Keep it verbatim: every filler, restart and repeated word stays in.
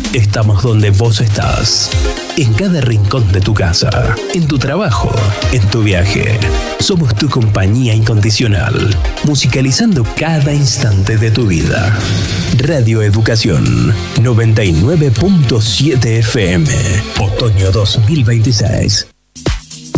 Estamos donde vos estás. En cada rincón de tu casa, en tu trabajo, en tu viaje. Somos tu compañía incondicional, musicalizando cada instante de tu vida. Radio Educación noventa y nueve punto siete F M, otoño dos mil veintiséis.